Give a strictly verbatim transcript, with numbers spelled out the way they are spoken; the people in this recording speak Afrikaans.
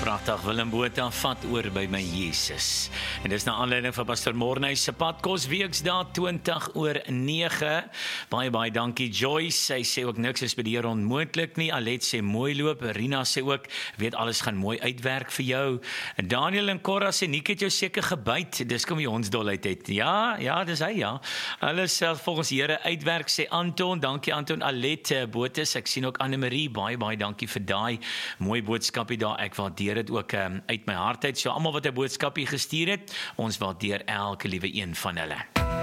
pragtig, Willem Botha vat oor by my Jesus. En dis na aanleiding van Pastor Morney se padkos weksdae twintig oor nege. Baie baie dankie Joyce. Sy sê ook niks is by die Here onmoontlik nie. Alet sê mooi loop. Rina sê ook weet alles gaan mooi uitwerk vir jou. En Daniel en Cora sê Nick het jou seker gebyt. Dis kom die hondsdolheid het. Ja, ja, dis hy ja. Alles self volgens Here uitwerk sê Anton. Dankie Anton. Alet Botes. Ek sien ook Anne-Marie. Baie baie dankie vir daai mooi boodskapie daar. Ek waardeer dit ook um, uit my hart uit. So almal wat 'n boodskapie gestuur het, ons waardeer elke liewe een van hulle.